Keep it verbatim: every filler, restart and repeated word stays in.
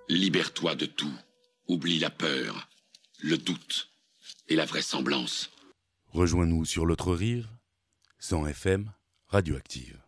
Libère-toi de tout. Oublie la peur, le doute et la vraisemblance. Rejoins-nous sur l'autre rive, cent F M, Radioactive.